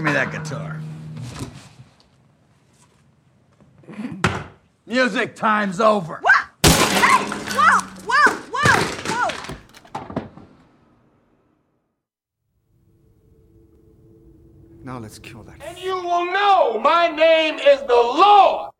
Give me that guitar. Music time's over. What? Hey! Whoa! Whoa! Whoa! Whoa! Now let's kill that. And you will know my name is the Lord.